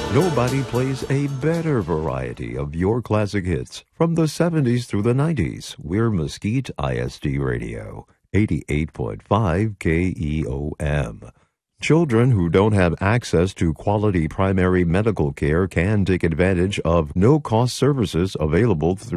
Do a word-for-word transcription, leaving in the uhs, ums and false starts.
Nobody plays a better variety of your classic hits from the seventies through the nineties. We're Mesquite I S D Radio, eighty-eight point five K E O M. Children who don't have access to quality primary medical care can take advantage of no-cost services available through